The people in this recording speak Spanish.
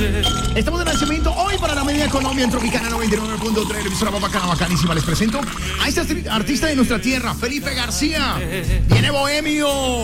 Estamos de lanzamiento hoy para la media Colombia en Tropicana 99.3, emisora bacana, bacanísima. Les presento a este artista de nuestra tierra, Felipe García. Viene Bohemio.